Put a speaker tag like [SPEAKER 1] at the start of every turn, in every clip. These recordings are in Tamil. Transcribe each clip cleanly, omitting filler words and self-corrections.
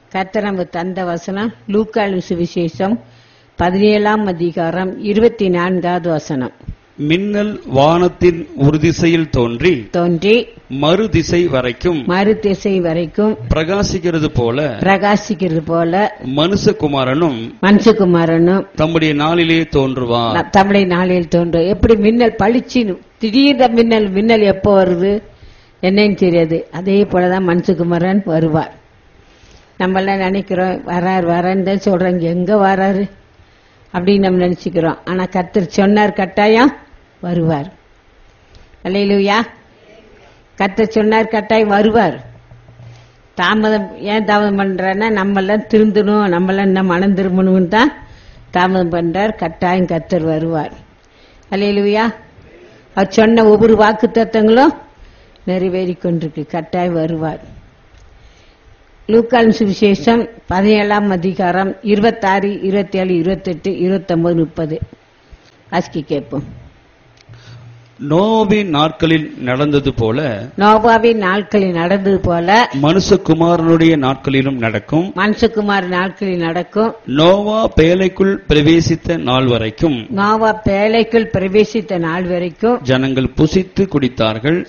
[SPEAKER 1] கர்த்தர் நமக்கு தந்த வசனம் லூக்காவின் சுவிசேஷம் 17ஆம் அதிகாரம் 24வது வசனம்.
[SPEAKER 2] மின்னல் வானத்தின் ஒரு திசையில் தோன்றி மறுதிசை வரைக்கும் பிரகாசிக்கிறது போல மனுஷகுமாரனும் தம்முடைய நாளிலே தோன்றுவார்.
[SPEAKER 1] எப்படி மின்னல் பளிச்சின்னு திடீர்னு மின்னல் எப்போ வருது என்னன்னு தெரியாது. அதே போலதான் மனுஷகுமாரன் வருவார். நம்ம எல்லாம் நினைக்கிறோம் வரான்னு தான் சொல்றாங்க, எங்க வராரு அப்படின்னு நம்ம நினைச்சுக்கிறோம். ஆனா கர்த்தர் சொன்னார், கட்டாயம் வருவார். அல்லேலூயா. கர்த்தர் சொன்னார், கட்டாயம் வருவார். ஏன் தாமதம் பண்றாருன்னா நம்ம எல்லாம் திருந்தணும், நம்ம எல்லாம் இன்னும் மனம் திரும்பணும்னு தான் தாமதம் பண்றார். கட்டாயம் கர்த்தர் வருவார். அல்லேலூயா. அவர் சொன்ன ஒவ்வொரு வாக்கு தத்தங்களும் நிறைவேறி கொண்டிருக்கு. கட்டாயம் வருவார். லூக்காவின் சுவிசேஷம் 17ஆம் அதிகாரம் 26, 27, 28, 29, 30 வாசிக்க கேட்போம்.
[SPEAKER 2] நோவாவின் நாட்களில் நடந்தது போல மனுஷகுமாரனுடைய நாட்களிலும் நடக்கும். நோவா பேழைக்குள் பிரவேசித்த நாள் வரைக்கும் ஜனங்கள் புசித்து குடித்தார்கள்.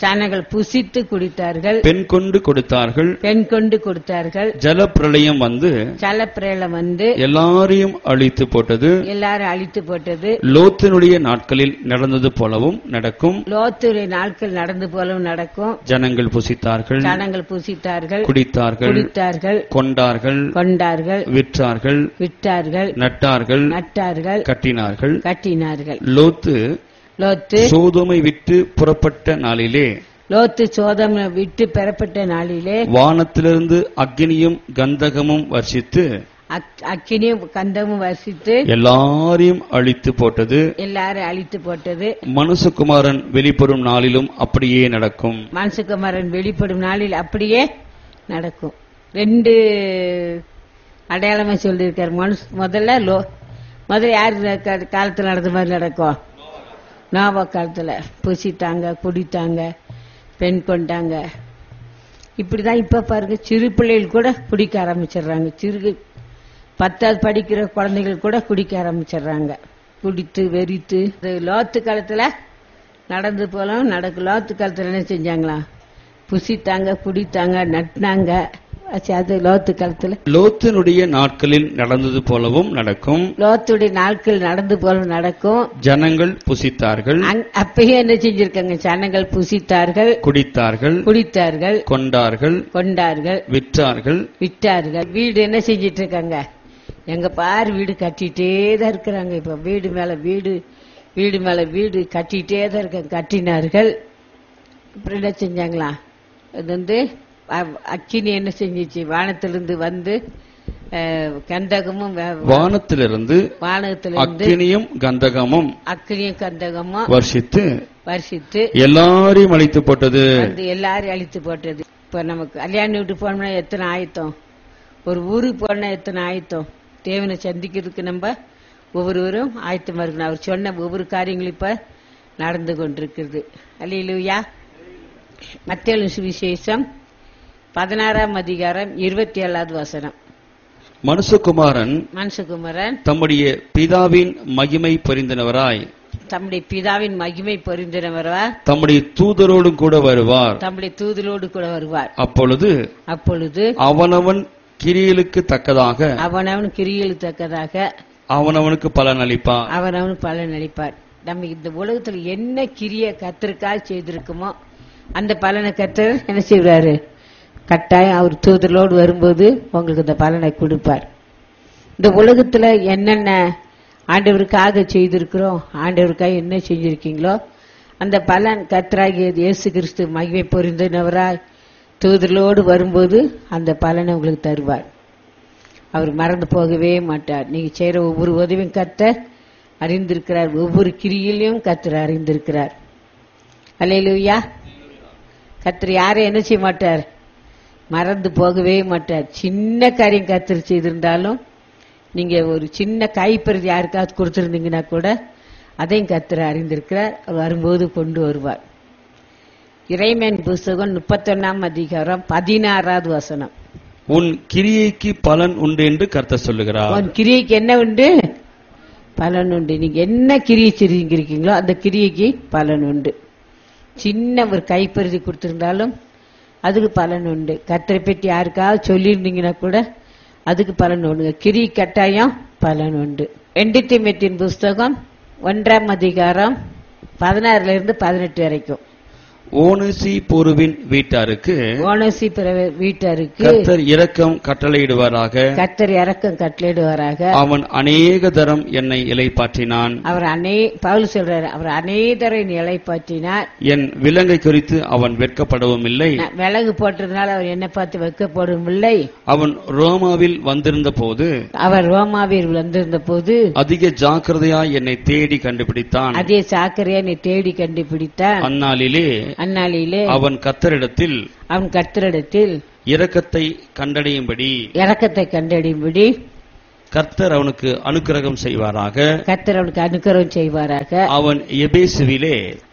[SPEAKER 2] பெண் கொண்டு கொடுத்தார்கள். ஜலப்பிரளயம் வந்து எல்லாரையும் அழித்து போட்டது. லோத்தினுடைய நாட்களில் நடந்தது போலவும் நடக்கும்.
[SPEAKER 1] நாட்கள் நடந்து போலவும் நடக்கும்.
[SPEAKER 2] ஜனங்கள் புசித்தார்கள், குடித்தார்கள், கொண்டார்கள், விற்றார்கள், நட்டார்கள், கட்டினார்கள். லோத்து சோதோமை விட்டு புறப்பட்ட நாளிலே வானத்திலிருந்து அக்கினியும் கந்தகமும் வர்ஷித்து எல்லாரையும் அழித்து போட்டது. மனுஷகுமாரன் வெளிப்படும் நாளிலும் அப்படியே நடக்கும்.
[SPEAKER 1] ரெண்டு அடையாளமா சொல்லியிருக்காரு. முதல்ல யாரு காலத்துல நடந்த மாதிரி நடக்கும்? நோவா காலத்துல புசித்தாங்க, குடித்தாங்க, பெண் கொண்டாங்க. இப்படிதான் இப்ப பாருங்க, சிறு பிள்ளைகள் கூட குடிக்க ஆரம்பிச்சிடுறாங்க. 10வது படிக்கிற குழந்தைகள் கூட குடிக்க ஆரம்பிச்சிடுறாங்க. குடித்து வெறித்து. லோத்து காலத்துல நடந்து போலாம் நடக்கும். லோத்து காலத்துல என்ன செஞ்சாங்களா? புசித்தாங்க, குடித்தாங்க, நட்டினாங்க. அது லோத்து காலத்துல.
[SPEAKER 2] லோத்தினுடைய நாட்களில் நடந்தது போலவும் நடக்கும். ஜனங்கள் புசித்தார்கள்.
[SPEAKER 1] அப்பயே என்ன செஞ்சிருக்காங்க? ஜனங்கள் புசித்தார்கள், குடித்தார்கள், கொண்டார்கள், விற்றார்கள். வீடு என்ன செஞ்சிட்டு இருக்காங்க? எங்க பாரு வீடு கட்டிட்டே தான் இருக்கிறாங்க. இப்ப வீடு மேல வீடு கட்டிட்டே தான் இருக்காங்க. கட்டினார்கள். இப்படி என்ன செஞ்சாங்களா? அது வந்து அக்கினி என்ன செஞ்சிச்சு? வானத்திலிருந்து வந்து கந்தகமும்
[SPEAKER 2] அக்கினியும் கந்தகமும்
[SPEAKER 1] வர்ஷித்து
[SPEAKER 2] எல்லாரையும் அழித்து போட்டது.
[SPEAKER 1] இப்ப நமக்கு கல்யாண வீட்டு போனோம்னா எத்தனை ஆயத்தம், ஒரு ஊருக்கு போனா எத்தனை ஆயத்தம். தேவனை சந்திக்கிறதுக்கு நம்ம ஒவ்வொருவரும் ஆயத்தமா இருக்கணும். அவர் சொன்ன ஒவ்வொரு காரியங்களும் இப்ப நடந்து கொண்டிருக்கிறது. அல்லேலூயா. மத்தேயு சுவிசேஷம் 16ஆம் அதிகாரம் 27வது வசனம்.
[SPEAKER 2] மனுஷகுமாரன் தம்முடைய பிதாவின் மகிமை பொருந்தினவராய் தம்முடைய தூதரோடு கூட வருவார். அப்பொழுது அவனவன் கிரியைகளுக்கு தக்கதாக அவனவனுக்கு பலன்
[SPEAKER 1] அளிப்பார். நம்ம இந்த உலகத்துல என்ன கிரிய கர்த்தருக்காக செய்திருக்குமோ அந்த பலனை கர்த்தர் என்ன செய்வாரு? கட்டாயம் அவர் தூதரோடு வரும்போது உங்களுக்கு இந்த பலனை கொடுப்பார். இந்த உலகத்துல என்னென்ன ஆண்டவருக்காக செய்திருக்கிறோம், ஆண்டவருக்காக என்ன செஞ்சிருக்கீங்களோ அந்த பலன் கர்த்தராகிய இயேசு கிறிஸ்து மகிமை பொருந்தினவராய் தூதரோடு வரும்போது அந்த பலனை உங்களுக்கு தருவார். அவர் மறந்து போகவே மாட்டார். நீங்க செய்யற ஒவ்வொரு உதவியும் கர்த்தர் அறிந்திருக்கிறார். ஒவ்வொரு கிரியிலையும் கர்த்தர் அறிந்திருக்கிறார். அல்லேலூயா. கர்த்தர் யாரும் என்ன செய்ய மாட்டார்? மறந்து போகவே மாட்டார். சின்ன காரியம் கர்த்தர் செய்திருந்தாலும் நீங்க ஒரு சின்ன கைப்பறிது யாருக்காவது கொடுத்திருந்தீங்கன்னா கூட அதையும் கர்த்தர் அறிந்திருக்கிறார். அவர் வரும்போது கொண்டு வருவார். இறைமையின் புஸ்தகம் 31ஆம் அதிகாரம் 16வது வசனம்.
[SPEAKER 2] உன் கிரியைக்கு பலன் உண்டு என்று கர்த்தர் சொல்லுகிறார்.
[SPEAKER 1] உன் கிரியைக்கு என்ன உண்டு? பலன் உண்டு. நீங்க என்ன கிரியை செஞ்சிருக்கீங்களோ அந்த கிரியைக்கு பலன் உண்டு. சின்ன ஒரு கைப்பருதி கொடுத்திருந்தாலும் அதுக்கு பலன் உண்டு. கர்த்தரை பற்றி யாருக்காவது சொல்லியிருந்தீங்கன்னா கூட அதுக்கு பலன் உண்டு. கிரியை கட்டாயம் பலன் உண்டு. 2 தீமோத்தேயுவின் புஸ்தகம் 1ஆம் அதிகாரம் 16 வரைக்கும்.
[SPEAKER 2] ஓனேசிபோருவின் வீட்டாருக்கு கர்த்தர் இரக்கம் கட்டளையிடுவாராக.
[SPEAKER 1] கர்த்தர் இரக்கம் கட்டளையிடுவாராக.
[SPEAKER 2] அவன் அநேக தரம் என்னை இளைப்பாற்றினான்.
[SPEAKER 1] அவர் பவுல் சொல்றாரு, அவர் அநேக தரம் என்னை இளைப்பாற்றினார்.
[SPEAKER 2] என் விலங்கை குறித்து அவன் வெட்கப்படவும் இல்லை.
[SPEAKER 1] விலங்கு போட்டதுனால அவர் என்னை பார்த்து வெட்கப்படவும் இல்லை.
[SPEAKER 2] அவன் ரோமாவில் வந்திருந்த போது அதிக ஜாக்கிரதையாய் என்னை தேடி கண்டுபிடித்தான்.
[SPEAKER 1] அதே ஜாக்கிரதையா என்னை தேடி கண்டுபிடித்தான்.
[SPEAKER 2] அந்நாளிலே அவன் கர்த்தரிடத்தில் இரக்கத்தை கண்டடையும்படி கர்த்தர் அவனுக்கு அனுக்கிரகம் செய்வாராக. அவன் எபேசுவிலே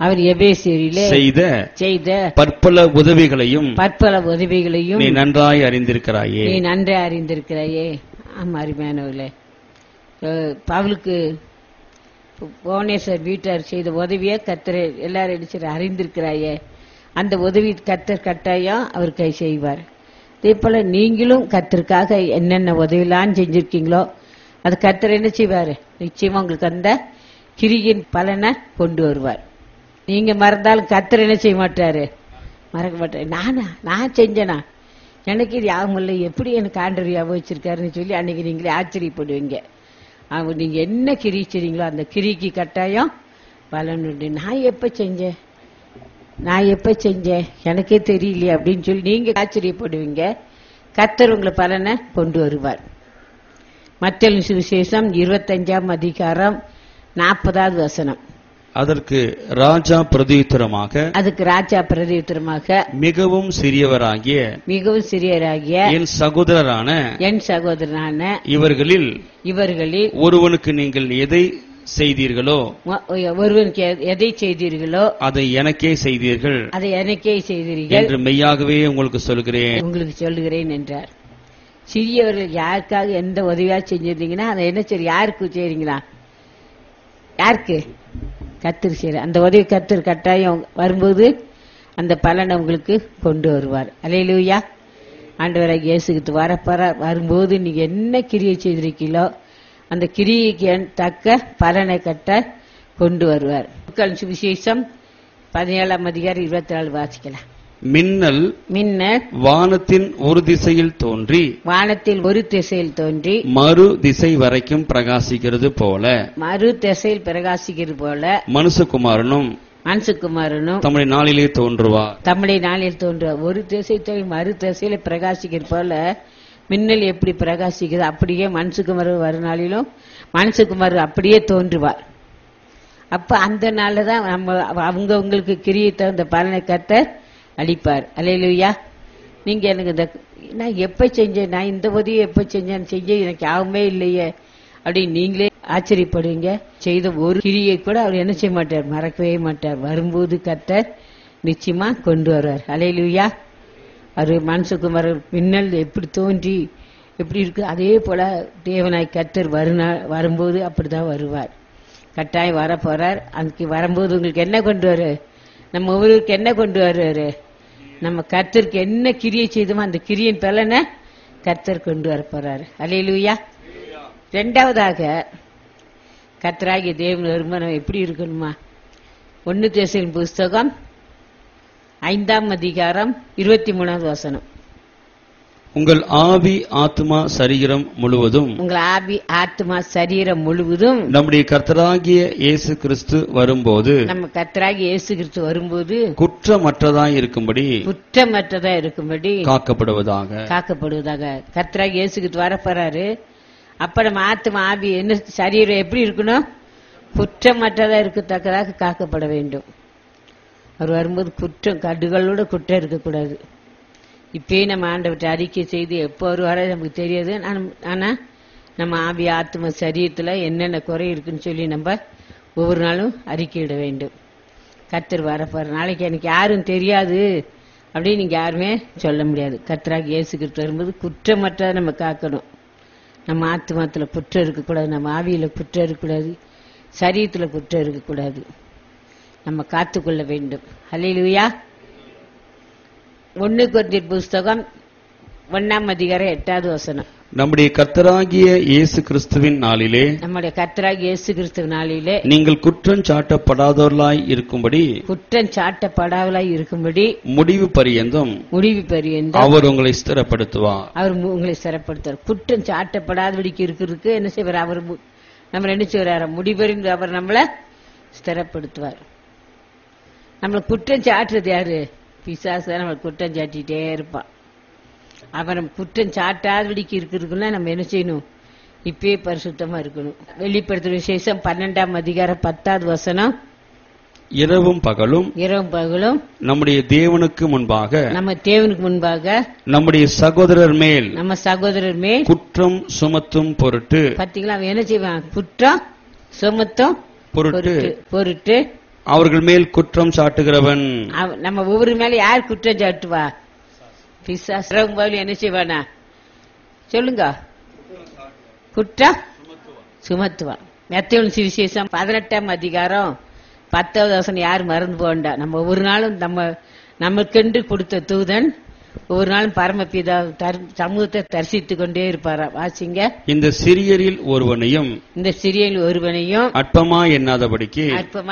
[SPEAKER 2] செய்த பற்பல உதவிகளையும் நீ நன்றாய் அறிந்திருக்கிறாயே.
[SPEAKER 1] ஆமா, அருமையானவர்களே, பவுலுக்கு ஓனேசர் வீட்டார் செய்த உதவியை கர்த்தர் எல்லாரும் அறிந்திருக்கிறாயே. அந்த உதவி கர்த்தர் கட்டாயம் அவர் கை செய்வார். அதே போல நீங்களும் கர்த்தருக்காக என்னென்ன உதவிலாம் செஞ்சிருக்கீங்களோ அது கர்த்தர் என்ன செய்வாரு? நிச்சயமா உங்களுக்கு அந்த கிரியின் பலனை கொண்டு வருவார். நீங்க மறந்தாலும் கர்த்தர் என்ன செய்ய மாட்டாரு? மறக்க மாட்டாரு. நான் செஞ்சேனா, எனக்கு இது யாவும் இல்லை, எப்படி எனக்கு ஆண்டவர் ஞாபகம் வச்சிருக்காருன்னு சொல்லி அன்னைக்கு நீங்களே ஆச்சரியப்படுவீங்க. அவர் நீங்க என்ன கிரி செய்றீங்களோ அந்த கிரிக்கு கட்டாயம் பலன் உண்டு. நான் எப்ப செஞ்சேன் எனக்கே தெரியலையே அப்படின்னு சொல்லி நீங்க ஆச்சரியப்படுவீங்க. கர்த்தர் உங்களை பலனை கொண்டு வருவார். மத்தேயு சுவிசேஷம் 25ஆம் அதிகாரம் 40வது வசனம்.
[SPEAKER 2] அதற்கு ராஜா பிரதியுத்தரமாக மிகவும் சிறியவராகிய என் சகோதரரான இவர்களில் ஒருவனுக்கு நீங்கள் எதை செய்தீர்களோ அதை எனக்கே செய்தீர்கள் என்று மெய்யாகவே உங்களுக்கு சொல்கிறேன் என்றார்.
[SPEAKER 1] சிறியவர்கள் யாருக்காக எந்த உதவியா செஞ்சிருந்தீங்கன்னா அதை என்ன சரி யாருக்கு செய்றீங்களா? யாருக்கு? கர்த்தர் செய்யற அந்த உதவி கர்த்தர் கட்டாயம் வரும்போது அந்த பலனை உங்களுக்கு கொண்டு வருவார். அல்லேலூயா. ஆண்டவராகிய இயேசு கிறிஸ்து வரும்போது நீங்க என்ன கிரியை செய்திருக்கீங்களோ அந்த கிரியைக்கு தக்க பலனை கட்ட கொண்டு வருவார். சுவிசேஷம் 17ஆம் அதிகாரம் 24 வாசிக்கலாம்.
[SPEAKER 2] மின்னல் வானத்தின் ஒரு திசையில் தோன்றி மறு திசை வரைக்கும் பிரகாசிக்கிறது போல மனுஷகுமாரனும் தம்முடைய நாளிலே தோன்றுவார்.
[SPEAKER 1] ஒரு திசை மறு திசையில பிரகாசிக்கிறது போல மின்னல் எப்படி பிரகாசிக்கிறது அப்படியே மனுஷகுமாரன் வரும் நாளிலும் மனுஷகுமாரன் அப்படியே தோன்றுவார். அப்ப அந்த நாள்லதான் அவங்க உங்களுக்கு கிரியை தகுந்த பலனை கர்த்தர் அளிப்பார். அல்லேலூயா. நீங்க எனக்கு நான் எப்ப செஞ்சேன், நான் இந்த உதவியை எப்ப செஞ்சேன்னு எனக்கு யாவுமே இல்லையே அப்படின்னு நீங்களே ஆச்சரியப்படுவீங்க. செய்த ஒரு கிரியை கூட அவர் என்ன செய்ய மாட்டார்? மறக்கவே மாட்டார். வரும்போது கர்த்தர் நிச்சயமா கொண்டு வருவார். அல்லேலூயா. அவர் மனுஷகுமார் மின்னல் எப்படி தோன்றி எப்படி இருக்கு அதே போல தேவனாய் கர்த்தர் வரும்போது அப்படிதான் வருவார். கட்டாயம் வர போறார். அதுக்கு வரும்போது உங்களுக்கு என்ன கொண்டு வரு? நம்ம ஒவ்வொருக்கு என்ன கொண்டு வருவாரு? நம்ம கர்த்தருக்கு என்ன கிரியை செய்தோமோ அந்த கிரியின் பலனை கர்த்தர் கொண்டு வர போறாரு. அல்லேலூயா. இரண்டாவதாக கர்த்தராகிய தேவன் வருமானம் எப்படி இருக்கணுமா? 1 தெசலோனிக்கேயர் புஸ்தகம் 5ஆம் அதிகாரம் 23வது வசனம்.
[SPEAKER 2] உங்கள் ஆவி ஆத்மா சரீரம் முழுவதும் நம்முடைய கர்த்தராகிய இயேசு கிறிஸ்து வரும்போது குற்றமற்றதாய் இருக்கும்படி காக்கப்படுவதாக.
[SPEAKER 1] கர்த்தராகிய இயேசு கிறிஸ்து வரப்போறாரு. அப்ப நம்ம ஆத்மா ஆவி என்ன சரீரம் எப்படி இருக்கணும்? குற்றமற்றதா இருக்கத்தக்கதாக காக்கப்பட வேண்டும். அவர் வரும்போது குற்றம் கடுகளோட குற்றம் இருக்கக்கூடாது. இப்பயே நம்ம ஆண்டவற்றை அறிக்கை செய்து எப்போ வருவாரோ நமக்கு தெரியாது. ஆனா நம்ம ஆவி ஆத்ம சரீரத்துல என்னென்ன குறை இருக்குன்னு சொல்லி நம்ம ஒவ்வொரு நாளும் அறிக்கையிட வேண்டும். கர்த்தர் வரப்பாரு. நாளைக்கு எனக்கு யாரும் தெரியாது அப்படின்னு நீங்க யாருமே சொல்ல முடியாது. கர்த்தராகிய இயேசு கிறிஸ்து வரும்போது குற்றமற்றதை நம்ம காக்கணும். நம்ம ஆத்துமாத்துல குற்றம் இருக்கக்கூடாது, நம்ம ஆவியில குற்றம் இருக்கக்கூடாது, சரீரத்துல குற்றம் இருக்கக்கூடாது. நம்ம காத்துக்கொள்ள வேண்டும். ஹல்லேலூயா. 1 கொரிந்தியர் புஸ்தகம் 1 அதிகாரம் 8வது வசனம்.
[SPEAKER 2] நம்முடைய கர்த்தராகிய இயேசு கிறிஸ்துவின் நாளிலே
[SPEAKER 1] நம்முடைய கர்த்தராகிய இயேசு கிறிஸ்துவின் நாளிலே
[SPEAKER 2] நீங்கள் குற்றம் சாட்டப்படாதவர்களாய் இருக்கும்படி
[SPEAKER 1] குற்றம் சாட்டப்படாதவர்களாய் இருக்கும்படி
[SPEAKER 2] முடிவு பரியந்தம் அவர் உங்களை ஸ்திரப்படுத்துவார்.
[SPEAKER 1] அவர் உங்களை சிறப்படுத்துவார். குற்றம் சாட்டப்படாதபடிக்கு இருக்கிறதுக்கு என்ன செய்வார்? அவர் நம்ம என்ன செய்வார்? முடிவறிந்து அவர் நம்மளை ஸ்திரப்படுத்துவார். நம்மளை குற்றம் சாட்டுறது யாரு? பிசாசு தான் நம்மளை குற்றம் சாட்டிட்டே இருப்பான். அவன் நம்ம குற்றம் சாட்டாதபடிக்கு இருக்கிறதுக்குன்னா நம்ம என்ன செய்யணும்? இப்பயே பரிசுத்தமா இருக்கணும். வெளிப்படுத்துற விசேஷம் 12 அதிகாரம் 10வது வசனம்.
[SPEAKER 2] இரவும் பகலும் நம்முடைய தேவனுக்கு முன்பாக நம்முடைய சகோதரர் மேல் குற்றம் சுமத்தும் பொருட்டு.
[SPEAKER 1] பாத்தீங்களா? அவன் என்ன செய்வான்? குற்றம் சுமத்தும் பொருட்டு
[SPEAKER 2] அவர்கள் மேல் குற்றம் சாட்டுகிறவன்.
[SPEAKER 1] நம்ம ஒவ்வொரு மேல யார் குற்றம் சாட்டுவா? பிசாசு. என்ன செய்வானா? சொல்லுங்க. குற்றம் சுமத்துவான். மத்தேயு சுவிசேஷம் 18 அதிகாரம் 10வது வசனம் யாரும் மறந்து போண்டா. நம்ம ஒவ்வொரு நாளும் நமக்கென்று கொடுத்த தூதன் ஒவ்வொரு நாளும் பரமபிதா சமூகத்தை தரிசித்துக் கொண்டே இருப்பாரா. வாசிங்க. இந்த சிறியரில் ஒருவனையும் அற்பமாய் எண்ணாதபடிக்கு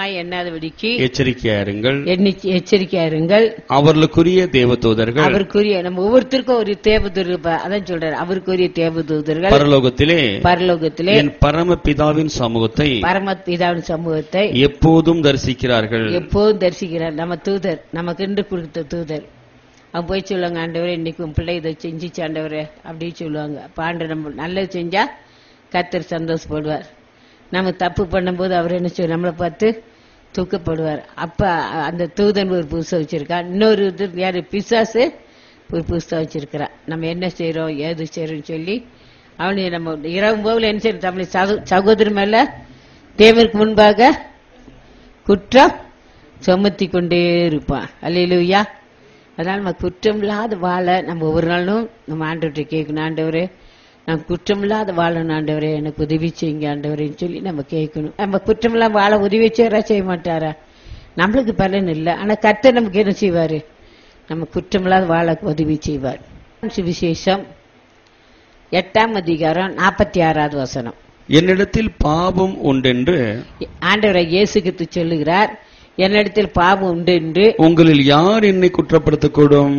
[SPEAKER 1] எச்சரிக்கையாருங்கள். அவர்களுக்குரிய தேவதூதர்கள் நம்ம ஒவ்வொருத்தருக்கும் ஒரு தேவதூதர். அதான் சொல்றாரு, அவருக்குரிய தேவதூதர்கள் பரலோகத்திலே என் பரமபிதாவின் சமூகத்தை எப்போதும் தரிசிக்கிறார். நம்ம தூதர், நமக்கென்று கொடுத்த தூதர். அவன் போய் சொல்லுவாங்க, ஆண்டவரே இன்னைக்கு உன் பிள்ளை இதை செஞ்சிச்சு ஆண்டவரே அப்படின்னு சொல்லுவாங்க. அப்ப ஆண்டவர் நம்ம நல்லது செஞ்சா கர்த்தர் சந்தோஷப்படுவார். நம்ம தப்பு பண்ணும்போது அவர் என்ன செய்வார்? நம்மளை பார்த்து தூக்கப்படுவார். அப்ப அந்த தூதன் ஒரு புதுசம் வச்சிருக்கான். இன்னொரு யாரு? பிசாசு ஒரு புதுசம் வச்சிருக்கிறான். நம்ம என்ன செய்யறோம், ஏது செய்யறோம்னு சொல்லி அவனை நம்ம இரவு போல என்ன செய்யறோம்? தமிழ் சகோதரர் மேல தேவருக்கு முன்பாக குற்றம் சுமத்தி கொண்டே இருப்பான். அல்லேலூயா. அதனால நம்ம குற்றம் இல்லாத வாழ நம்ம ஒவ்வொரு நாளும் நம்ம ஆண்டவர்கிட்ட கேட்கணும். ஆண்டவரே நான் குற்றம் இல்லாத வாழணும், ஆண்டவரே எனக்கு உதவி செய்யுங்க ஆண்டவரேன்னு சொல்லி நம்ம கேட்கணும். நம்ம குற்றம் இல்லாம வாழ உதவி செய்ய மாட்டாரா? நம்மளுக்கு பலன் இல்லை. ஆனா கர்த்தர் நமக்கு என்ன செய்வாரு? நம்ம குற்றம் இல்லாத வாழ உதவி செய்வார். சுவிசேஷம் 8 அதிகாரம் 46வது வசனம்.
[SPEAKER 2] என்னிடத்தில் பாவம் உண்டென்று
[SPEAKER 1] ஆண்டவரை இயேசு கிறிஸ்து சொல்லுகிறார். என்னிடத்தில் பாவம் உண்டு என்று
[SPEAKER 2] உங்களில் யார் என்னை குற்றப்படுத்தக்கூடும்?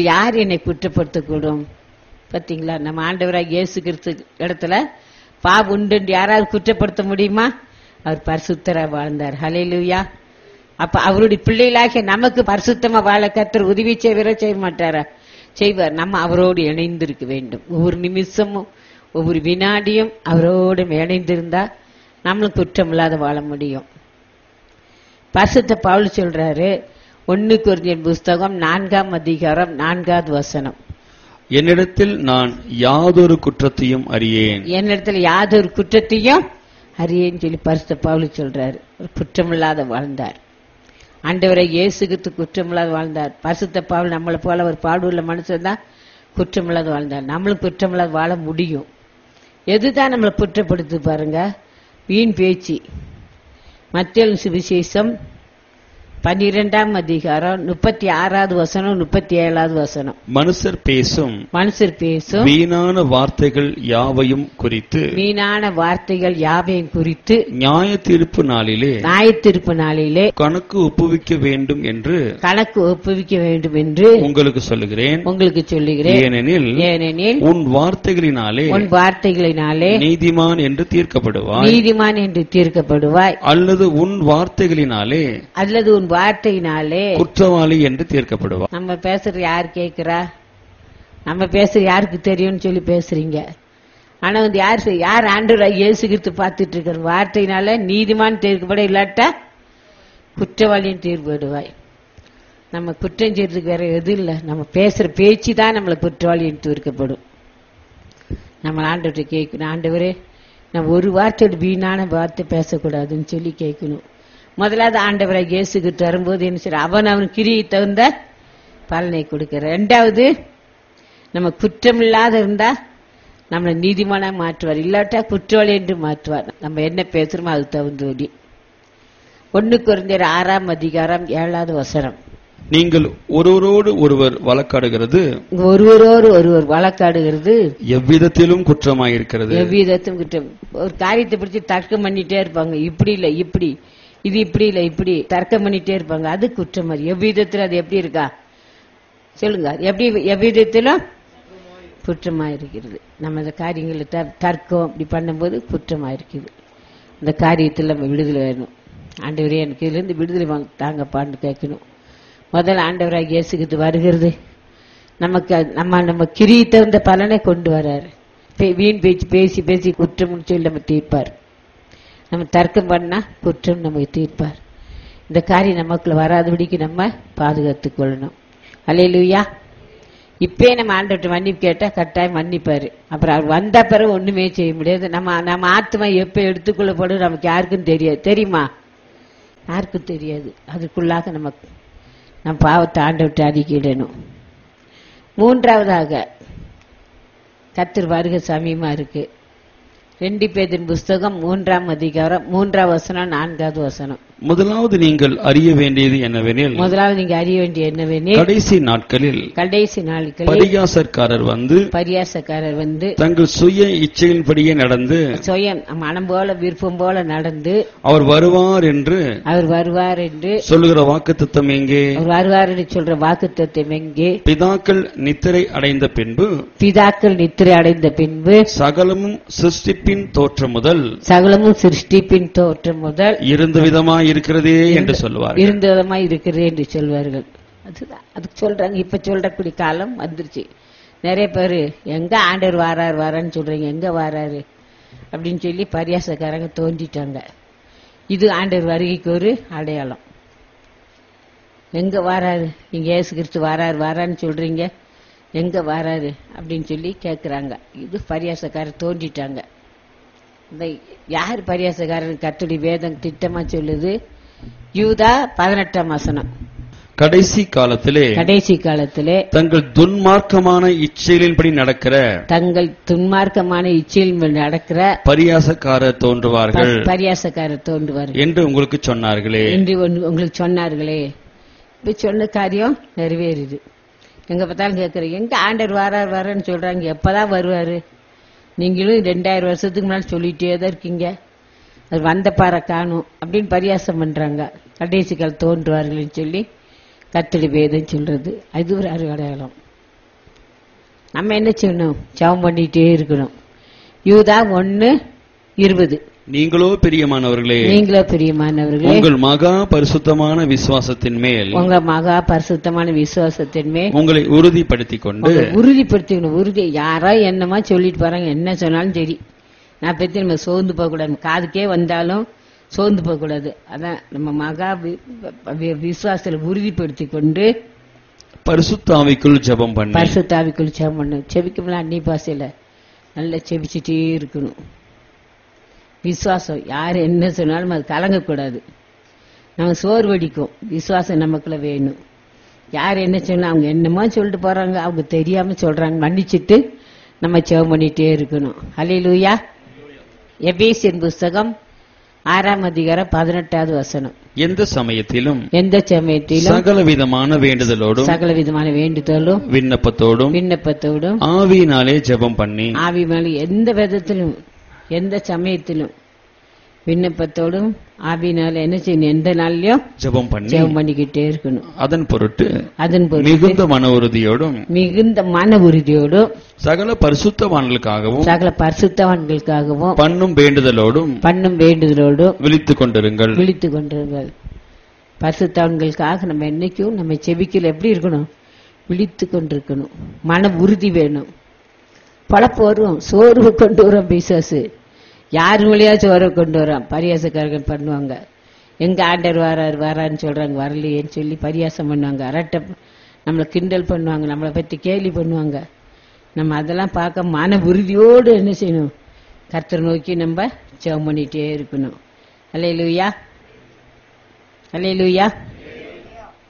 [SPEAKER 1] பாத்தீங்களா? நம்ம ஆண்டவராக இயேசு கிறிஸ்து இடத்துல பாவம் உண்டு என்று யாராவது குற்றப்படுத்த முடியுமா? அவர் பரிசுத்தரா வாழ்ந்தார். ஹல்லேலூயா. அப்ப அவருடைய பிள்ளைகளாகிய நமக்கு பரிசுத்தமா வாழ கர்த்தர் உதவி செய்ய மாட்டாரா? செய்வார். நம்ம அவரோடு இணைந்திருக்க வேண்டும். ஒவ்வொரு நிமிஷமும் ஒவ்வொரு வினாடியும் அவரோடு இணைந்திருந்தா நம்மளும் குற்றம் இல்லாத வாழ முடியும். பரிசுத்த பவுல் சொல்றாரு 1 கொரிந்தியர் புஸ்தகம் 4 அதிகாரம் 4வது வசனம்.
[SPEAKER 2] என்னிடத்தில் நான் யாதொரு குற்றத்தையும் அறியேன்
[SPEAKER 1] சொல்லி பரிசுத்த பவுல் சொல்றாரு. குற்றமில்லாத வாழ்ந்தார். ஆண்டவரை இயேசு கிறிஸ்து குற்றமில்லாத வாழ்ந்தார். பரிசுத்த பவுல் நம்மளை போல ஒரு பாடுள்ள மனுஷன் தான் குற்றமில்லாத வாழ்ந்தார். நம்மளும் குற்றமில்லாத வாழ முடியும். எதுதான் நம்மளை குற்றப்படுத்து பாருங்க? வீண் பேச்சு. மத்தேயு சுவிசேஷம் 12 அதிகாரம் 36வது வசனம் 37வது வசனம்.
[SPEAKER 2] மனுஷர் பேசும் வீணான வார்த்தைகள் யாவையும் குறித்து நியாய தீர்ப்பு நாளிலே கணக்கு ஒப்புவிக்க வேண்டும் என்று உங்களுக்கு சொல்லுகிறேன். ஏனெனில் உன் வார்த்தைகளினாலே நீதிமான் என்று தீர்க்கப்படுவாய், அல்லது உன் வார்த்தைகளினாலே குற்றவாளி என்று தீர்க்கப்படுவார்.
[SPEAKER 1] நம்ம பேசுறது யார் கேட்கிறா? நம்ம பேசுறது யாருக்கு தெரியும்னு சொல்லி பேசுறீங்க. ஆனா வந்து யார் ஆண்டவராகிய இயேசு கிறிஸ்து பார்த்துட்டு இருக்கிற வார்த்தையினால நீதிமான் தீர்க்கப்பட, இல்லாட்டா குற்றவாளியும் தீர்க்கப்படுவாய். நம்ம குற்றம் செய்யறதுக்கு வேற எதுவும் இல்லை. நம்ம பேசுற பேச்சு தான் நம்மளை குற்றவாளியும் தீர்க்கப்படும். நம்ம ஆண்டவர்கிட்ட கேட்கணும், ஆண்டவரே நம்ம ஒரு வார்த்தையோட வீணான வார்த்தை பேசக்கூடாதுன்னு சொல்லி கேட்கணும். முதலாவது ஆண்டவரை இயேசுகிட்டு வரும்போது என்ன செய்ய? அவன் கிரியை தகுந்த பலனை கொடுக்கிறார். இரண்டாவது, நம்ம குற்றம் இல்லாத இருந்தா நம்மளை நீதிமானா மாற்றுவார், இல்லாட்டா குற்றவாளி என்று மாற்றுவார். நம்ம என்ன பேசுறோமோ அது தகுந்தபடி. 1 கொரிந்தியர் 6ஆம் அதிகாரம் 7வது வசனம்.
[SPEAKER 2] நீங்கள் ஒருவரோடு ஒருவர் வழக்காடுகிறது,
[SPEAKER 1] ஒருவரோடு ஒருவர் வழக்காடுகிறது
[SPEAKER 2] எவ்விதத்திலும் குற்றமாயிருக்கிறது.
[SPEAKER 1] எவ்விதத்தும் குற்றம். ஒரு காரியத்தை பிடிச்சி தர்க்கம் பண்ணிட்டே இருப்பாங்க, இப்படி இல்ல இப்படி, இது இப்படி இல்ல இப்படி தர்க்கம் பண்ணிட்டே இருப்பாங்க, அது குற்றம். எவ்விதத்துல அது எப்படி இருக்கா சொல்லுங்க, எப்படி எவ்விதத்திலும் குற்றமாயிருக்கிறது. நம்ம இந்த காரியங்களை தர்க்கம் இப்படி பண்ணும்போது குற்றமாயிருக்குது. இந்த காரியத்தில் நம்ம விடுதலை வேணும். ஆண்டவரே எனக்கு இதுல இருந்து விடுதலை தாங்கப்பான்னு கேட்கணும். முதல்ல ஆண்டவராக இயேசுக்கு வருகிறது நமக்கு நம்ம கிரியை தகுந்த பலனை கொண்டு வர்றாரு. வீண் பேச்சு பேசி பேசி குற்றம் சொல்லி நம்ம தீர்ப்பார். நம்ம தர்க்கம் பண்ணா குற்றம் நமக்கு தீர்ப்பார். இந்த காரியம் நமக்குள்ள வராதபடிக்கு நம்ம பாதுகாத்துக் கொள்ளணும். அல்லேலூயா. இப்பே நம்ம ஆண்டவர்கிட்ட மன்னிப்பு கேட்டா கட்டாயம் மன்னிப்பாரு. அப்புறம் அவர் வந்த பிறகு ஒண்ணுமே செய்ய முடியாது. நம்ம ஆத்மா எப்ப எடுத்துக்கொள்ளப்படும் நமக்கு யாருக்கும் தெரியாது. தெரியுமா? யாருக்கும் தெரியாது. அதுக்குள்ளாக நம்ம பாவத்தை ஆண்டவர்கிட்ட அறிக்கையிடணும். மூன்றாவதாக, கர்த்தர் வருகை சமீபமா இருக்கு. 2 பேதுரு புஸ்தகம் 3ஆம் அதிகாரம் 3ஆம் வசனம் 4வது வசனம்.
[SPEAKER 2] முதலாவது நீங்கள் அறிய வேண்டியது என்னவெனில், கடைசி நாட்களில் பரியாசக்காரர் வந்து தங்கள் சுய இச்சையின்படியே நடந்து,
[SPEAKER 1] மனம் போல விருப்பம் போல நடந்து,
[SPEAKER 2] அவர் வருவார் என்று சொல்லுகிற வாக்குத்தத்தம் எங்கே?
[SPEAKER 1] அவர் வருவார் என்று சொல்ற வாக்குத்தத்தம் எங்கே?
[SPEAKER 2] பிதாக்கள் நித்திரை அடைந்த பின்பு
[SPEAKER 1] சகலமும் சிருஷ்டிப்பின் தோற்றம் முதல்
[SPEAKER 2] இருந்த விதமாய் இருக்கிறதே என்று சொல்வார்கள்.
[SPEAKER 1] இருந்த விதமாய் இருக்கிறது என்று சொல்வார்கள். அதுதான் அதுக்கு சொல்றாங்க. இப்ப சொல்றக்கூடிய காலம் வந்துருச்சு. நிறைய பேரு எங்க ஆண்டவர் வாரான்னு சொல்றீங்க, எங்க வாராரு அப்படின்னு சொல்லி பரியாசக்காரங்க தோன்றிட்டாங்க. இது ஆண்டவர் வருகைக்கு ஒரு அடையாளம். எங்க வாராரு, நீங்க இயேசு கிறிஸ்து வாரான்னு சொல்றீங்க, எங்க வாராரு அப்படின்னு சொல்லி கேக்குறாங்க. இது பரியாசக்காரர் தோன்றிட்டாங்க. இந்த யார் பரியாசக்காரன்? கர்த்தருடைய வேதம் திட்டமா சொல்லுது. யூதா 18ஆம் வசனம்.
[SPEAKER 2] கடைசி காலத்திலே தங்கள் துன்மார்க்கமான இச்சைகளின்படி நடக்கிற பரியாசக்காரர் தோன்றுவார்கள் என்று உங்களுக்கு சொன்னார்களே.
[SPEAKER 1] இப்ப சொன்ன காரியம் நிறைவேறுது. எங்க பார்த்தாலும் கேட்கறீங்க, எங்க ஆண்டவர் வாரான்னு சொல்றாங்க, எப்பதான் வருவாரு? நீங்களும் 2000 வருஷத்துக்கு முன்னாடி சொல்லிட்டே தான் இருக்கீங்க, அது வந்த பாறை காணும் அப்படின்னு பரியாசம் பண்றாங்க. கடைசி கால் தோன்றுவார்கள் சொல்லி கர்த்தருடைய வேதம் சொல்றது. அது ஒரு அடையாளம். நம்ம என்ன செய்யணும்? ஜெபம் பண்ணிட்டே இருக்கணும். யூதா 1:20.
[SPEAKER 2] நீங்களோ பிரியமானவர்களே, உங்கள் மகா பரிசுத்தமான விசுவாசத்தின் மேல் உங்களை உறுதிப்படுத்திக்கணும்.
[SPEAKER 1] உறுதி யாரோ என்னமா சொல்லிட்டு போறாங்க, என்ன சொன்னாலும் சரி, நான் பத்தி நம்ம சோர்ந்து போக கூடாது. காதுக்கே வந்தாலும் சோர்ந்து போக கூடாது. அதான் நம்ம மகா விசுவாசத்துல உறுதிப்படுத்திக் கொண்டு
[SPEAKER 2] பரிசுத்த ஆவிக்குள் ஜெபம்
[SPEAKER 1] பண்ணணும். செபிக்கல அன்னி பாசையில நல்லா செபிச்சுட்டே இருக்கணும். விசுவாசம் யாரு என்ன சொன்னாலும் அது கலங்கக்கூடாது. நம்ம சோர்வடிக்கும். விசுவாசம் நமக்குள்ள வேணும். யார் என்ன சொன்னா அவங்க என்னமோ சொல்லிட்டு போறாங்க, அவங்க தெரியாம சொல்றாங்க, மன்னிச்சுட்டு நம்ம ஜெபம் பண்ணிட்டே இருக்கணும். அல்லேலூயா. எபேசியர் புஸ்தகம் 6ஆம் அதிகாரம் 18வது வசனம்.
[SPEAKER 2] எந்த சமயத்திலும்
[SPEAKER 1] சகல விதமான வேண்டுதலோடும் விண்ணப்பத்தோடும்
[SPEAKER 2] ஆவியினாலே ஜெபம் பண்ணி,
[SPEAKER 1] எந்த விதத்திலும் எந்த சமயத்திலும் விண்ணப்பத்தோடும் ஆவியினால என்ன செய்யணும்? எந்த நாள்லயும் ஜெபம் பண்ணிக்கிட்டே இருக்கணும்.
[SPEAKER 2] அதன் பொருட்டு மிகுந்த மன உறுதியோடும் சகல பரிசுத்தவான்களுக்காகவும் பண்ணும் வேண்டுதலோடும் விழித்துக் கொண்டிருங்கள்.
[SPEAKER 1] பரிசுத்தவான்களுக்காக நம்ம என்னைக்கும் நம்ம செபிக்கல எப்படி இருக்கணும்? விழித்துக் கொண்டிருக்கணும். மன உறுதி வேணும். பழப்பு வரும், சோர்வு கொண்டு வரும் பிசாசு. யாரு வழியா சோர்வு கொண்டு வரோம்? பரியாசக்காரர்கள் பண்ணுவாங்க. எங்க ஆண்டவர் வாரான்னு சொல்றாங்க, வரலையேன்னு சொல்லி பரியாசம் பண்ணுவாங்க. அரட்டை நம்மளை கிண்டல் பண்ணுவாங்க, நம்மளை பத்தி கேலி பண்ணுவாங்க. நம்ம அதெல்லாம் பார்க்க மன உறுதியோடு என்ன செய்யணும்? கர்த்தரை நோக்கி நம்ம ஜெபம் பண்ணிட்டே இருக்கணும். அல்லேலூயா.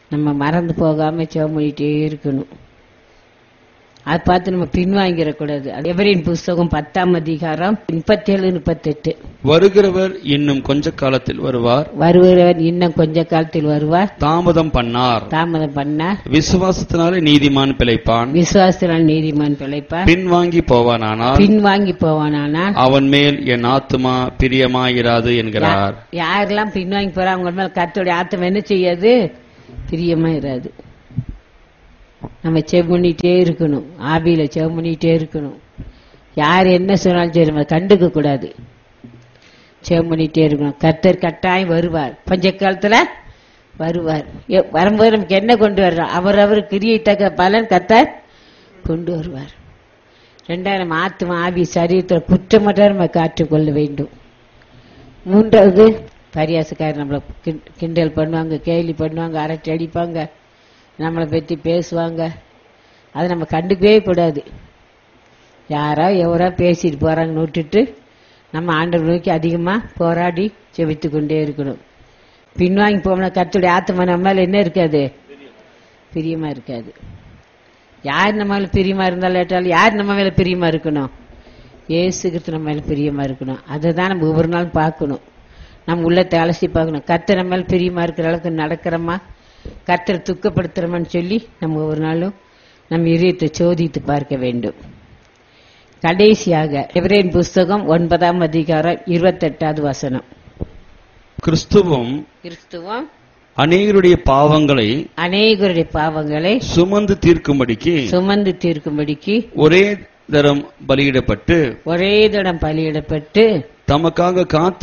[SPEAKER 1] நம்ம மறந்து போகாம ஜெபம் பண்ணிட்டே இருக்கணும். அதை பார்த்து நம்ம பின்வாங்கிடக்கூடாது. எபிரேயர் புஸ்தகம் 10ஆம் அதிகாரம் 37-38.
[SPEAKER 2] வருகிறவர் இன்னும் கொஞ்ச காலத்தில் வருவார்,
[SPEAKER 1] வருகிறவர் இன்னும் கொஞ்ச காலத்தில் வருவார்,
[SPEAKER 2] தாமதம் பண்ணார், விசுவாசத்தினாலே நீதிமான் பிழைப்பான்,
[SPEAKER 1] விசுவாசத்தினால் நீதிமான் பிழைப்பான்,
[SPEAKER 2] பின்வாங்கி போவானானால்
[SPEAKER 1] அவன்
[SPEAKER 2] மேல் என் ஆத்துமா பிரியமாயிராது என்கிறார்.
[SPEAKER 1] யாரெல்லாம் பின்வாங்கி போறா அவங்க மேல கர்த்தருடைய ஆத்துமா என்ன செய்யாது? பிரியமா இராது. நம்ம செவ் பண்ணிட்டே இருக்கணும், ஆவியில செவ் பண்ணிட்டே இருக்கணும். யார் என்ன சொன்னாலும் சரி நம்ம கண்டுக்க கூடாது, செவ் பண்ணிட்டே இருக்கணும். கர்த்தர் கட்டாயம் வருவார், பஞ்ச காலத்துல வருவார். வரும்போது நமக்கு என்ன கொண்டு வர்றோம்? அவர் கிரியை தக்க பலன் கர்த்தர் கொண்டு வருவார். ரெண்டாவது, நம்ம ஆத்மா ஆவி சரீரத்துல குற்றமற்ற நம்ம காற்றுக்கொள்ள வேண்டும். மூன்றாவது, பரியாசக்காரர் நம்மளை கிண்டல் பண்ணுவாங்க, கேலி பண்ணுவாங்க, அரட்டை அடிப்பாங்க, நம்மளை பற்றி பேசுவாங்க. அதை நம்ம கண்டுக்கவே கூடாது. யாரோ எவரோ பேசிட்டு போறாங்கன்னு விட்டுட்டு நம்ம ஆண்டவர் நோக்கி அதிகமா போராடி செபித்து கொண்டே இருக்கணும். பின்வாங்கி போனா கர்த்தருடைய ஆத்மா நம்ம மேல என்ன இருக்காது? பிரியமா இருக்காது. யார் நம்ம மேல பிரியமா இருந்தாலும் ஏற்றாலும் யார் நம்ம மேல பிரியமா இருக்கணும்? இயேசு கிறிஸ்து நம்ம மேல பிரியமா இருக்கணும். அதை தான் நம்ம ஒவ்வொரு நாள் பார்க்கணும். நம்ம உள்ளத்தை அலசி பார்க்கணும். கர்த்தர் நம்ம மேல பிரியமா இருக்கிற அளவுக்கு நடக்கிறோமா, கர்த்தரை துக்கப்படுத்துறோமான்னு சொல்லி நம்ம ஒவ்வொரு நாளும் நம்ம இதயத்தை சோதித்து பார்க்க வேண்டும். கடைசியாக எபிரேயர் புஸ்தகம் 9ஆம் அதிகாரம் 28வது வசனம்.
[SPEAKER 2] கிறிஸ்துவும் அநேகருடைய பாவங்களை சுமந்து தீர்க்கும்படிக்கு ஒரே தரம் பலியிடப்பட்டு தமக்காக காத்து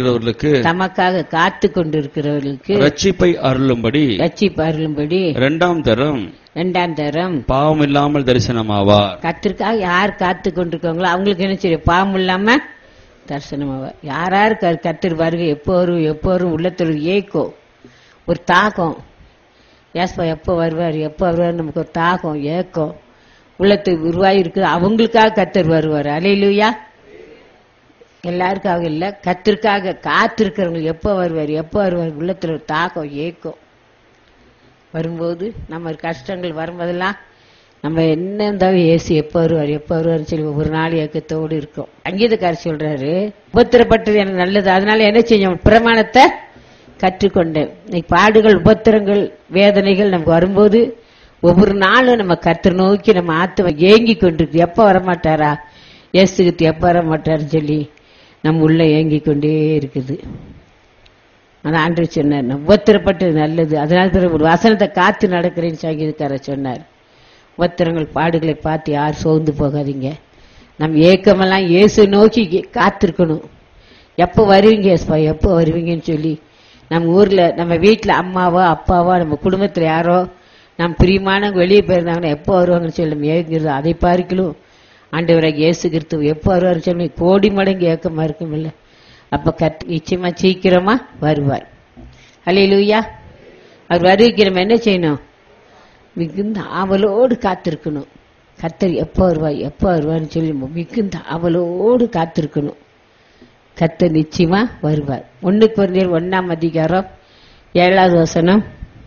[SPEAKER 2] கொண்டிருக்கிறவர்களுக்கு ரட்சிப்பை அருளும்படி இரண்டாம் தரம் பாவம் இல்லாமல் தரிசனமாவார்.
[SPEAKER 1] கர்த்தருக்காக யார் காத்து கொண்டிருக்காங்களோ அவங்களுக்கு என்ன செய்யும்? பாவம் இல்லாம தரிசனமாவார். யார் கர்த்தர் வருகை எப்போ வரும் உள்ளத்துல ஏக்கம், ஒரு தாகம். ஏசப்பா எப்போ வருவார் நமக்கு ஒரு தாகம், ஏக்கம் உள்ளத்துக்கு உருவாகி இருக்குது. அவங்களுக்காக கர்த்தர் வருவார். அல்லேலூயா. எல்லாருக்காக இல்ல, கர்த்தருக்காக காத்திருக்கிறவங்க எப்போ வருவார் உள்ளத்துல ஒரு தாகம், ஏக்கம் வரும்போது நம்ம கஷ்டங்கள் வரும்போதெல்லாம் நம்ம என்ன இருந்தாலும் ஏசு எப்போ வருவார் சொல்லி ஒவ்வொரு நாள் ஏக்கத்தோடு இருக்கும். அங்கீதக்காரர் சொல்றாரு, உபத்திரப்பட்டது எனக்கு நல்லது, அதனால என்ன செய்யும்? பிரமாணத்தை கற்றுக்கொண்டேன். இன்னைக்கு பாடுகள், உபத்திரங்கள், வேதனைகள் நமக்கு வரும்போது ஒவ்வொரு நாளும் நம்ம கர்த்தர் நோக்கி நம்ம ஆத்மா ஏங்கி கொண்டிருக்கு. எப்ப வரமாட்டாரா இயேசுகிட்ட, எப்ப வரமாட்டாருன்னு சொல்லி நம்ம உள்ள ஏங்கி கொண்டே இருக்குது. அதான் ஆண்டவர் சொன்னார், உபத்திரப்பட்டது நல்லது, அதனால ஒரு வசனத்தை காத்து நடக்கிறேன்னு சங்கீதக்காரர் சொன்னார். உபத்திரங்கள், பாடுகளை பார்த்து யார் சோர்ந்து போகாதீங்க. நம்ம ஏக்கமெல்லாம் இயேசு நோக்கி காத்திருக்கணும். எப்போ வருவீங்க ஏசப்பா, எப்போ வருவீங்கன்னு சொல்லி நம்ம ஊர்ல, நம்ம வீட்டுல அம்மாவோ அப்பாவோ நம்ம குடும்பத்துல யாரோ நம்ம பிரியமானவங்க வெளியே போயிருந்தாங்கன்னா எப்போ வருவாங்கன்னு சொல்லி நம்ம ஏங்கிறது. அதை பார்க்கலும் ஆண்டவராக இயேசு கிறிஸ்து எப்போ வருவாருன்னு சொல்லி கோடி மடங்கு ஏக்கமா இருக்கும் இல்ல. அப்ப நிச்சயமா சீக்கிரமா வருவார். அல்லேலூயா. அவர் வருகைக்கு நம்ம என்ன செய்யணும்? மிகுந்த ஆவலோடு காத்திருக்கணும். கர்த்தர் எப்போ வருவார்னு சொல்லி மிகுந்த ஆவலோடு காத்திருக்கணும். கர்த்தர் நிச்சயமா வருவார். 1 கொரிந்தியர் 1ஆம் அதிகாரம் 7வது வசனம்.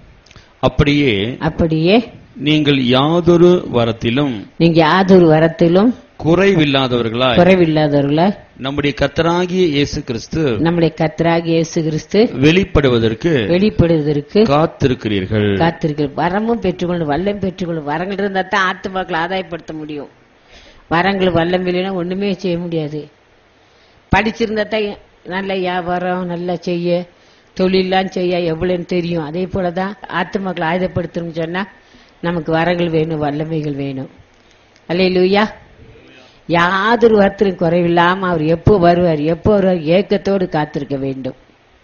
[SPEAKER 2] அப்படியே நீங்கள் யாதொரு வரத்திலும் குறைவில்லாதவர்களாய் நம்முடைய கர்த்தராகிய இயேசு கிறிஸ்து வெளிப்படுவதற்கு காத்திருக்கிறீர்கள்.
[SPEAKER 1] வரமும் பெற்றுக்கொண்டு வல்லம் பெற்றுக்கொண்டு வரங்கள் இருந்தா தான் ஆத்துமாக்களை ஆதாயப்படுத்த முடியும். வரங்கள் வல்லம் இல்லைன்னா ஒண்ணுமே செய்ய முடியாது. படிச்சிருந்தா தான் நல்ல வியாபாரம் நல்லா செய்ய, தொழிலாம் செய்ய எவ்வளவுன்னு தெரியும். அதே போலதான் ஆத்துமாக்களை ஆயுதப்படுத்தணும்னு சொன்னா நமக்கு வரங்கள் வேணும், வல்லமைகள் வேணும். அல்லேலூயா. யாதொரு வார்த்தையும் குறைவில்லாம அவர் எப்போ வருவார் ஏக்கத்தோடு காத்திருக்க வேண்டும்.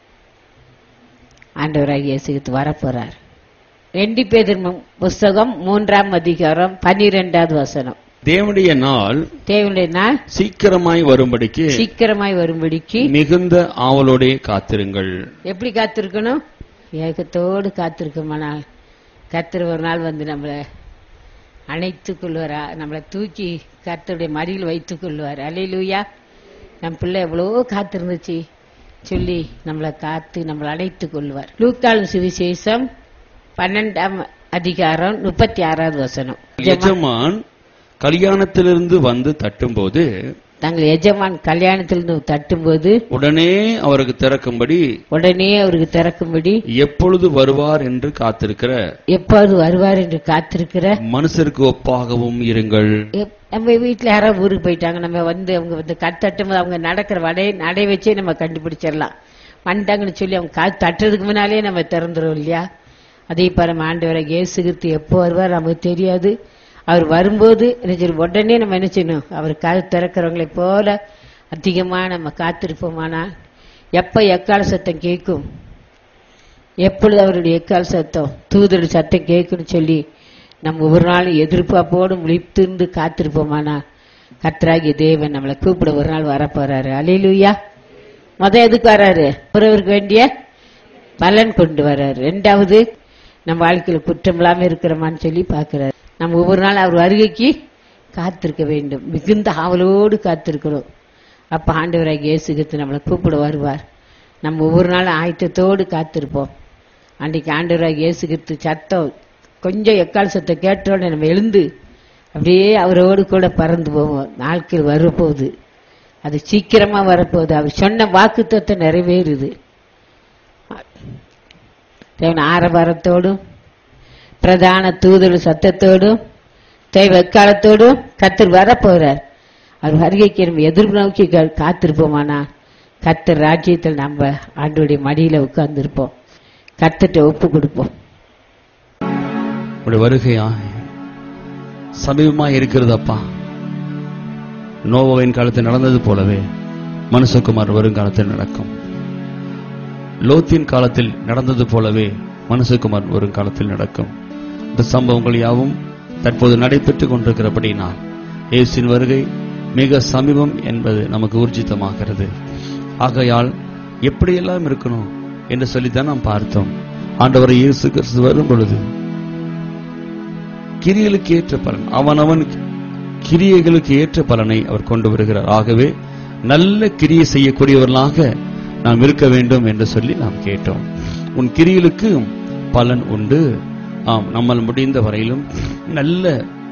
[SPEAKER 1] ஆண்டவராகிய இயேசு கிறிஸ்து வரப்போறார். 2 பேதுரு புஸ்தகம் 3ஆம் அதிகாரம் 12வது வசனம்.
[SPEAKER 2] தேவனுடைய நாள் சீக்கிரமாய் வரும்படிக்கு மிகுந்த ஆவலோட காத்திருங்கள்.
[SPEAKER 1] எப்படி காத்திருக்கணும்? ஏகத்தோடு காத்திருக்கமானால் கர்த்தர் ஒரு நாள் வந்து நம்மளை அணைத்துக் கொள்வாரா, நம்மளை தூக்கி கர்த்தருடைய மடியில் வைத்துக் கொள்வார். அல்லேலூயா. நம் பிள்ளை எவ்வளவோ காத்திருந்துச்சு சொல்லி நம்மளை காத்து நம்மளை அணைத்துக் கொள்வார். லூக்காவின் சுவிசேஷம் 12ஆம் அதிகாரம் 36வது வசனம்.
[SPEAKER 2] எஜமான் கல்யாணத்திலிருந்து வந்து தட்டும்போது,
[SPEAKER 1] தங்கள் எஜமான் கல்யாணத்திலிருந்து தட்டும்போது
[SPEAKER 2] உடனே அவருக்கு திறக்கும்படி எப்பொழுது வருவார் என்று காத்திருக்கிற,
[SPEAKER 1] எப்பொழுது வருவார் என்று காத்திருக்கிற
[SPEAKER 2] மனுஷருக்கு ஒப்பாகவும் இருங்கள்.
[SPEAKER 1] நம்ம வீட்டுல யாராவது ஊருக்கு போயிட்டாங்க, நம்ம அவங்க தட்டும் போது அவங்க நடக்கிற நடை வச்சே நம்ம கண்டுபிடிச்சிடலாம். வந்துட்டாங்கன்னு சொல்லி அவங்க காத்து தட்டுறதுக்கு முன்னாலே நம்ம திறந்துடும் இல்லையா? அதே பாரு ஆண்டவரை இயேசு கிறிஸ்து எப்போ வருவார் நமக்கு தெரியாது. அவர் வரும்போது உடனே நம்ம என்ன செய்யணும்? அவர் காது திறக்கிறவங்களை போல அதிகமா நம்ம காத்திருப்போமானா, எப்ப எக்கால சத்தம் கேட்கும், எப்பொழுது அவருடைய எக்கால சத்தம் தூதருடைய சத்தம் கேட்கும்னு சொல்லி நம்ம ஒவ்வொரு நாளும் எதிர்பார்ப்போடு விழித்திருந்து காத்திருப்போமானா, கர்த்தராகிய தேவன் நம்மளை கூப்பிட ஒரு நாள் வரப்போறாரு. அல்லேலூயா. எதுக்கு வர்றாரு? ஒருவருக்கு வேண்டிய பலன் கொண்டு வர்றாரு. 2வது, நம்ம வாழ்க்கையில குற்றம் இல்லாம இருக்கிறோமான்னு சொல்லி பாக்குறாரு. நம்ம ஒவ்வொரு நாள் அவர் வருகைக்கு காத்திருக்க வேண்டும், மிகுந்த ஆவலோடு காத்திருக்கிறோம். அப்ப ஆண்டவராகிய இயேசு கிறிஸ்து நம்மளை கூப்பிட வருவார். நம்ம ஒவ்வொரு நாளும் ஆயத்தத்தோடு காத்திருப்போம். அன்றைக்கு ஆண்டவராகிய இயேசு கிறிஸ்து சத்தம் கொஞ்சம் எக்கால் சத்தம் கேட்டோட நம்ம எழுந்து அப்படியே அவரோடு கூட பறந்து போவோம். நாட்கள் வரப்போகுது, அது சீக்கிரமா வரப்போகுது. அவர் சொன்ன வாக்குத்தத்தத்தை நிறைவேறுது. ஆரவாரத்தோடும் பிரதான தூதர் சத்தத்தோடும் தெய்வ எக்காலத்தோடும் கர்த்தர் வரப்போறார். அவர் வருகைக்கு நம்ம எதிர்ப்பு நோக்கி காத்திருப்போமானா, கர்த்தர் ராஜ்யத்தில் நம்ம ஆண்டோடைய மடியில உட்கார்ந்து இருப்போம். கர்த்தர்ட்ட ஒப்பு கொடுப்போம்.
[SPEAKER 2] வருகையா சமீபமா இருக்கிறது அப்பா. நோவாவின் காலத்தில் நடந்தது போலவே மனுஷகுமார் வருங்காலத்தில் நடக்கும். லோத்தின் காலத்தில் நடந்தது போலவே மனுஷகுமார் வரும் காலத்தில் நடக்கும். இந்த சம்பவங்கள் யாவும் தற்போது நடைபெற்றுக் கொண்டிருக்கிறபடினால் இயேசுவின் வருகை மிக சமீபம் என்பது நமக்கு ஊர்ஜிதமாகிறது. ஆகையால் எப்படியெல்லாம் இருக்கணும் என்று சொல்லித்தான் நாம் பார்த்தோம். ஆண்டவர் இயேசு கிறிஸ்து வரும் பொழுது கிரியைகளுக்கு ஏற்ற பலன், அவனவன் கிரியைகளுக்கு ஏற்ற பலனை அவர் கொண்டு வருகிறார். ஆகவே நல்ல கிரியை செய்யக்கூடியவர்களாக நாம் இருக்க வேண்டும் என்று சொல்லி நாம் கேட்டோம். உன் கிரியைகளுக்கு பலன் உண்டு. ஆம், நம்மால் முடிந்த வரையிலும் நல்ல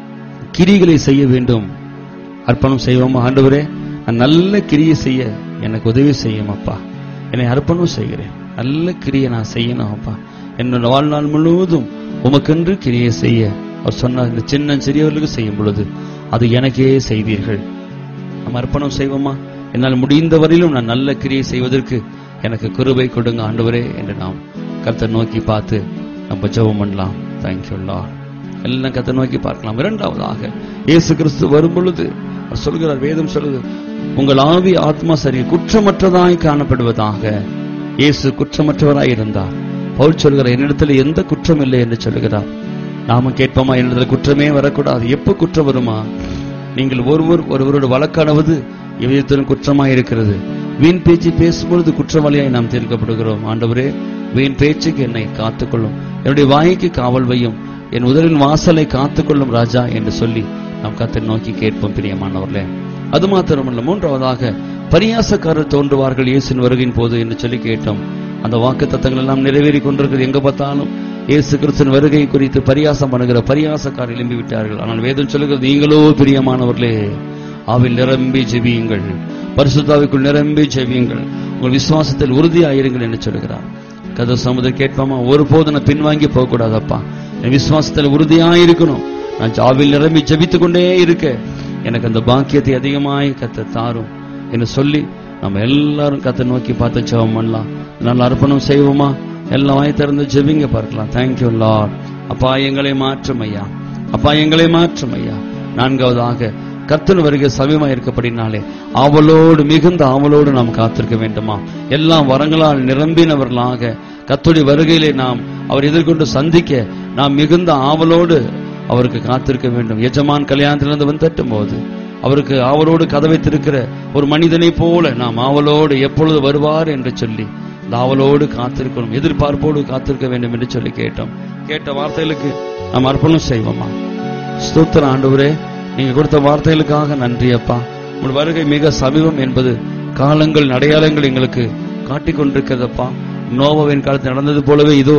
[SPEAKER 2] கிரிகளை செய்ய வேண்டும். அர்ப்பணம் செய்வோமா? ஆண்டவரே, நான் நல்ல கிரியை செய்ய எனக்கு உதவி செய்யும் அப்பா. என்னை அர்ப்பணம் செய்கிறேன். நல்ல கிரியை நான் செய்யணும் அப்பா. என்னோட வாழ்நாள் முழுவதும் உமக்கென்று கிரியை செய்ய அவர் சொன்னார். இந்த சின்ன சிறியவர்களுக்கு செய்யும் பொழுது அது எனக்கே செய்வீர்கள். நம்ம அர்ப்பணம் செய்வோமா? என்னால் முடிந்த வரையிலும் நான் நல்ல கிரியை செய்வதற்கு எனக்கு கிருபை கொடுங்க ஆண்டவரே என்று நாம் கர்த்தர் நோக்கி பார்த்து நம்ம ஜெபம் பண்ணலாம். Thank you Lord. எல்லாம் கர்த்தர் நோக்கி பார்க்கலாம். 2வதாக இயேசு கிறிஸ்து வரும் பொழுது அவர் சொல்கிறார், வேதம் சொல்லுது, உங்கள் ஆவி ஆத்மா சரி குற்றமற்றதாய் காணப்படுவதாக. இயேசு குற்றமற்றவராய் இருந்தார். பவுல் சொல்கிறார், என்னிடத்தில் எந்த குற்றம் இல்லை என்று சொல்லுகிறார். நாம கேட்போமா? என்னிடத்தில் குற்றமே வரக்கூடாது. எப்ப குற்றம் வருமா? நீங்கள் ஒருவரோடு வழக்காடுவது எவ்விதத்திலும் குற்றமாய் இருக்கிறது. வீண் பேச்சு பேசும்பொழுது குற்றவாளியாய் நாம் தீர்க்கப்படுகிறோம். ஆண்டவரே, வீண் பேச்சுக்கு என்னை காத்துக்கொள்ளும், என்னுடைய வாய்க்கு காவல் வையும், என் உதரின் வாசலை காத்துக்கொள்ளும் ராஜா என்று சொல்லி நாம் கர்த்தரை நோக்கி கேட்போம். பிரியமானவர்களே, அது மாத்திரமல்ல, 3வதாக பரியாசக்காரர் தோன்றுவார்கள் இயேசுவின் வருகையின் போது என்று சொல்லி கேட்டோம். அந்த வாக்கு தத்தங்கள் எல்லாம் நிறைவேறி கொண்டிருக்கிறது. எங்க பார்த்தாலும் இயேசு கிறிஸ்துவின் வருகை குறித்து பரியாசம் பண்ணுகிற பரியாசக்காரர் எழும்பி விட்டார்கள். ஆனால் வேதம் சொல்லுகிறது, நீங்களோ பிரியமானவர்களே ஆவில் நிரம்பி ஜெபியுங்கள், பரிசுத்தாவிக்குள் நிரம்பி ஜெபியுங்கள், உங்கள் விசுவாசத்தில் உறுதியாயிருங்கள் என்று சொல்கிறார். கதை சமுதிரம் கேட்பாமா? ஒருபோது நான் பின்வாங்கி போக கூடாதப்பா. என் விசுவாசத்தில் உறுதியாயிருக்கணும். நான் ஆவில் நிரம்பி ஜெபித்துக் கொண்டே இருக்க எனக்கு அந்த பாக்கியத்தை அதிகமாய் கர்த்தர் தாரும் என்று சொல்லி நம்ம எல்லாரும் கர்த்தரை நோக்கி பார்த்து ஜெபம் பண்ணலாம். நல்ல அர்ப்பணம் செய்வோமா? எல்லாம் வாய் திறந்து ஜெபிங்க பார்க்கலாம். Thank you Lord. அப்பா, எங்களை மாற்றும் ஐயா. அப்பா, எங்களை மாற்றும் ஐயா. 4வதாக கர்த்தர் வருகை சமீபமா இருக்கப்படினாலே ஆவலோடு, மிகுந்த ஆவலோடு நாம் காத்திருக்க வேண்டுமா? எல்லாம் வரங்களால் நிரம்பினவர்களாக கர்த்தருடைய வருகையிலே நாம் அவர் எதிர்கொண்டு சந்திக்க நாம் மிகுந்த ஆவலோடு அவருக்கு காத்திருக்க வேண்டும். எஜமான் கல்யாணத்திலிருந்து வந்து தட்டும் போது அவருக்கு ஆவலோடு கதவை திறக்கிற ஒரு மனிதனை போல நாம் ஆவலோடு எப்பொழுது வருவார் என்று சொல்லி ஆவலோடு காத்திருக்கணும், எதிர்பார்ப்போடு காத்திருக்க வேண்டும் என்று சொல்லி கேட்டோம். கேட்ட வார்த்தைகளுக்கு நாம் அர்ப்பணம் செய்வோமா? ஸ்தோத்திரம் ஆண்டவரே, நீங்க கொடுத்த வார்த்தைகளுக்காக நன்றி அப்பா. உங்கள் வருகை மிக சமீபம் என்பது காலங்கள் அடையாளங்கள் எங்களுக்கு காட்டிக் கொண்டிருக்கிறதப்பா. நோவாவின் காலத்தில் நடந்தது போலவே இதோ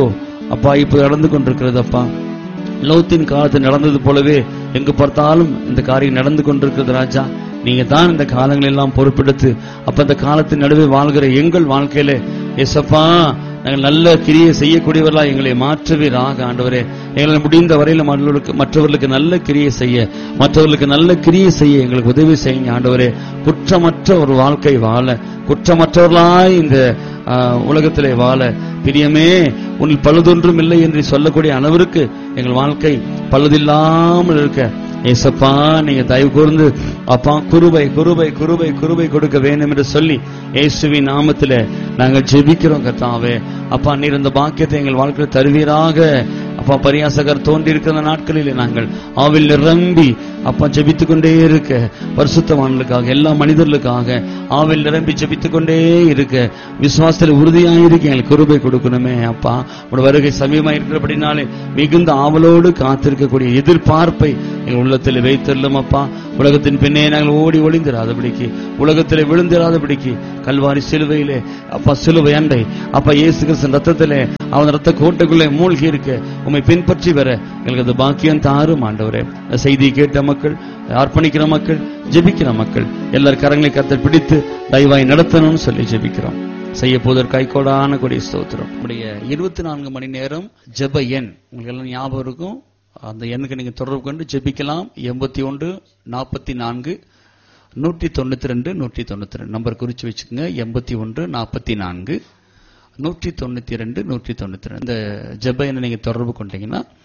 [SPEAKER 2] அப்பா இப்ப நடந்து கொண்டிருக்கிறது அப்பா. லோத்தின் காலத்தில் நடந்தது போலவே எங்கு பார்த்தாலும் இந்த காரியம் நடந்து கொண்டிருக்கிறது ராஜா. நீங்க தான் இந்த காலங்கள் எல்லாம் பொறுப்பெடுத்து அப்ப இந்த காலத்தின் நடுவே வாழ்கிற எங்கள் வாழ்க்கையில ஏசப்பா நாங்கள் நல்ல கிரியை செய்யக்கூடியவர்களா எங்களை மாற்றுவீராக ஆண்டவரே. எங்களால் முடிந்த வரையில மற்றவர்களுக்கு நல்ல கிரியை செய்ய, மற்றவர்களுக்கு நல்ல கிரியை செய்ய எங்களுக்கு உதவி செய்யுங்க ஆண்டவரே. குற்றமற்ற ஒரு வாழ்க்கை வாழ, குற்றமற்றவர்களாய் இந்த உலகத்திலே வாழ பிரியமே உன்னில் பழுதொன்றும் இல்லை என்று சொல்லக்கூடிய அளவிற்கு எங்கள் வாழ்க்கை பழுதில்லாமல் இருக்க ஏசப்பா நீங்க தயவு கூர்ந்து அப்பா குருபை குருபை குருபை குருபை கொடுக்க வேண்டும் என்று சொல்லி இயேசுவின் நாமத்திலே நாங்கள் ஜெபிக்கிறோம் கர்த்தாவே. அப்பா நீர் இந்த பாக்கியத்தை எங்கள் வாழ்க்கையில் தருவீராக. அப்பா பரியாசகர் தோன்றி இருக்கிற நாட்களிலே நாங்கள் ஆவில் நிரம்பி அப்பா ஜெபித்துக் கொண்டே இருக்க, பரிசுத்தவான்களுக்காக எல்லா மனிதர்களுக்காக ஆவில் நிரம்பி ஜெபித்துக் கொண்டே இருக்க, விசுவாசத்தில் உறுதியாயிருக்க எங்களுக்கு கிருபை கொடுக்கணுமே அப்பா. உடைய வருகை சமீபமாக இருக்கிறபடினாலே மிகுந்த ஆவலோடு காத்திருக்கக்கூடிய எதிர்பார்ப்பை எங்கள் உள்ளத்தில் வைத்தள்ளும் அப்பா. உலகத்தின் பின்னே நாங்கள் ஓடி ஒளிந்திராதபடிக்கு, உலகத்திலே விழுந்திராதபடிக்கு கல்வாரி சிலுவையிலே அப்பா சிலுவை அண்டை அப்பா இயேசு கிறிஸ்துவின் ரத்தத்திலே அவன் ரத்த கோட்டைக்குள்ளே மூழ்கி இருக்க உம்மை பின்பற்றி வர எங்களுக்கு அது பாக்கியம் தாரும் ஆண்டவரே. செய்தியை கேட்ட மக்கள், அர்ப்பணிக்கிற மக்கள், ஜெபிக்கிற மக்கள் எல்லாரும் கரங்களை கர்த்தர் பிடித்து தயவாய் நடத்தணும்னு சொல்லி ஜெபிக்கிறோம். செய்ய போதற்காய் கோடான கொடிய ஸ்தோத்திரம். நம்முடைய 24 மணி நேரம் ஜெப எண் உங்களுக்கு எல்லாம் ஞாபகம் இருக்கும். அந்த எண்ணுக்கு நீங்க தொடர்பு கொண்டு ஜெபிக்கலாம். 81 44 192 192 நம்பர் குறிச்சு வச்சுக்கோங்க. 81 44 192 192 இந்த ஜெப எண்ணை நீங்க தொடர்பு கொண்டீங்கன்னா